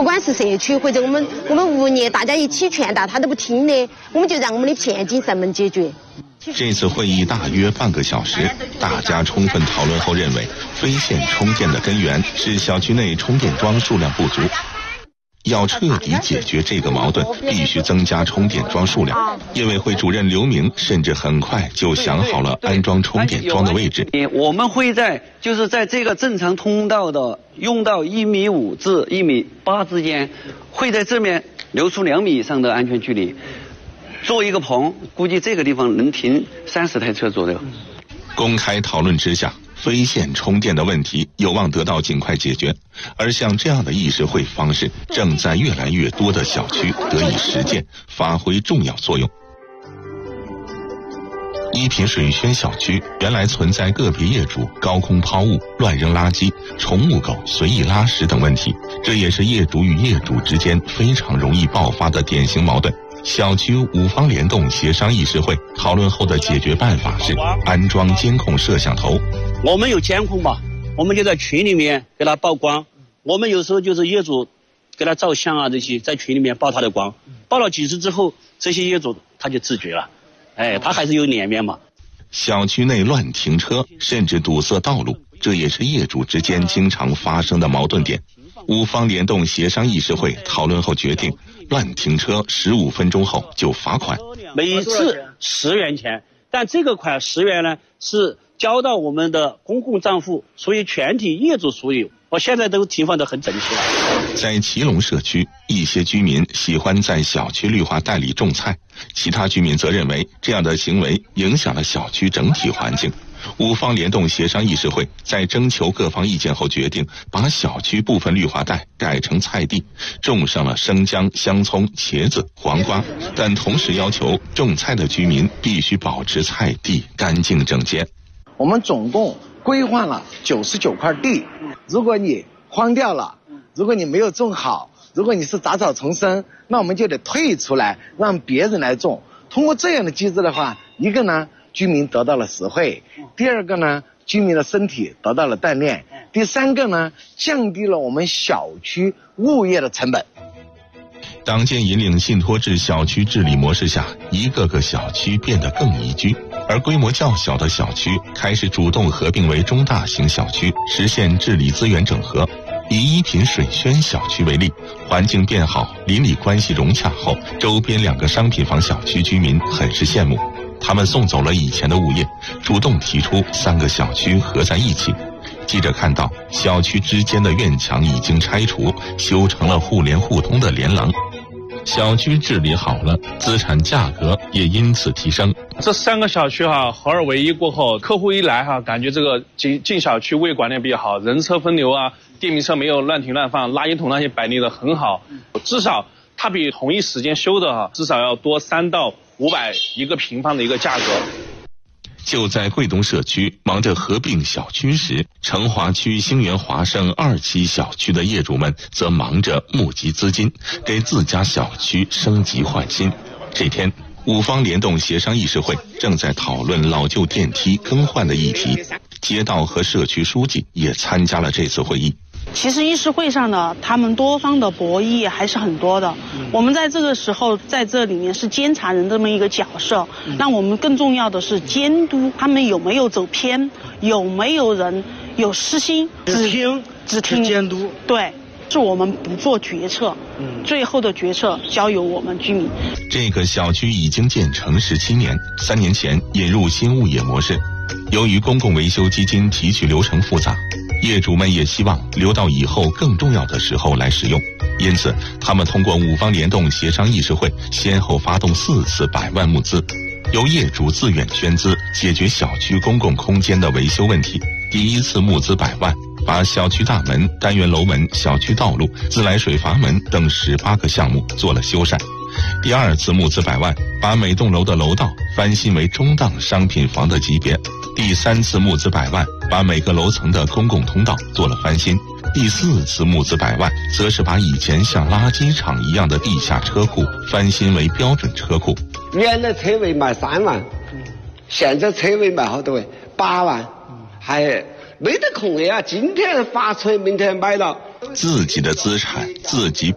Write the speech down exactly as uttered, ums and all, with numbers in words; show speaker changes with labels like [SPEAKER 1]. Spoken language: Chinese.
[SPEAKER 1] 管是社区或者我们我们物业，大家一起劝导，他都不听的，我们就让我们的片警上门解决。
[SPEAKER 2] 这次会议大约半个小时，大家充分讨论后认为，非线充电的根源是小区内充电桩数量不足。要彻底解决这个矛盾，必须增加充电桩数量。业委会主任刘明甚至很快就想好了安装充电桩的位置。
[SPEAKER 3] 我们会在就是在这个正常通道的用到一米五至一米八之间，会在这面留出两米以上的安全距离。做一个棚，估计这个地方能停三十台车左右。
[SPEAKER 2] 公开讨论之下，非线充电的问题有望得到尽快解决，而像这样的议事会方式，正在越来越多的小区得以实践，发挥重要作用。一品水轩小区原来存在个别业主高空抛物、乱扔垃圾、宠物狗随意拉屎等问题，这也是业主与业主之间非常容易爆发的典型矛盾。小区五方联动协商议事会讨论后的解决办法是安装监控摄像头。
[SPEAKER 4] 我们有监控吧，我们就在群里面给他曝光。我们有时候就是业主给他照相啊，这些在群里面曝他的光，曝了几次之后，这些业主他就自觉了，哎，他还是有脸面嘛。
[SPEAKER 2] 小区内乱停车甚至堵塞道路，这也是业主之间经常发生的矛盾点。五方联动协商议事会讨论后决定，乱停车十五分钟后就罚款，
[SPEAKER 4] 每次十元钱，但这个款十元呢是交到我们的公共账户，所以全体业主所有。我现在都停放得很整齐了。
[SPEAKER 2] 在祁隆社区，一些居民喜欢在小区绿化带里种菜，其他居民则认为这样的行为影响了小区整体环境。五方联动协商议事会在征求各方意见后决定，把小区部分绿化带改成菜地，种上了生姜、香葱、茄子、黄瓜，但同时要求种菜的居民必须保持菜地干净整洁。
[SPEAKER 5] 我们总共规划了九十九块地，如果你荒掉了，如果你没有种好，如果你是杂草丛生，那我们就得退出来，让别人来种。通过这样的机制的话，一个呢，居民得到了实惠；第二个呢，居民的身体得到了锻炼；第三个呢，降低了我们小区物业的成本。
[SPEAKER 2] 党建引领信托制小区治理模式下，一个个小区变得更宜居，而规模较小的小区开始主动合并为中大型小区，实现治理资源整合。以一品水轩小区为例，环境变好，邻里关系融洽后，周边两个商品房小区居民很是羡慕。他们送走了以前的物业，主动提出三个小区合在一起。记者看到，小区之间的院墙已经拆除，修成了互联互通的连廊。小区治理好了，资产价格也因此提升。
[SPEAKER 6] 这三个小区哈、啊、合二为一过后，客户一来哈、啊，感觉这个进进小区物业管理比较好，人车分流啊，电瓶车没有乱停乱放，垃圾桶那些摆列的很好，至少它比同一时间修的哈、啊，至少要多三到五百一个平方的一个价格。
[SPEAKER 2] 就在贵东社区忙着合并小区时，成华区兴元华盛二期小区的业主们则忙着募集资金，给自家小区升级换新。这天，五方联动协商议事会正在讨论老旧电梯更换的议题，街道和社区书记也参加了这次会议。
[SPEAKER 7] 其实议事会上呢，他们多方的博弈还是很多的。我们在这个时候在这里面是监察人这么一个角色，那我们更重要的是监督他们有没有走偏，有没有人有私心，
[SPEAKER 5] 只听
[SPEAKER 7] 只听
[SPEAKER 5] 监督。
[SPEAKER 7] 对，是我们不做决策，最后的决策交由我们居民。
[SPEAKER 2] 这个小区已经建成十七年，三年前引入新物业模式。由于公共维修基金提取流程复杂，业主们也希望留到以后更重要的时候来使用，因此他们通过五方联动协商议事会先后发动四次百万募资，由业主自愿捐资解决小区公共空间的维修问题。第一次募资百万，把小区大门、单元楼门、小区道路、自来水阀门等十八个项目做了修缮。第二次募资百万，把每栋楼的楼道翻新为中档商品房的级别。第三次募资百万，把每个楼层的公共通道做了翻新。第四次募资百万，则是把以前像垃圾场一样的地下车库翻新为标准车库。
[SPEAKER 8] 原来车位卖三万，现在车位卖好多位？八万，还没得空的呀！今天发出来，明天买了。
[SPEAKER 2] 自己的资产自己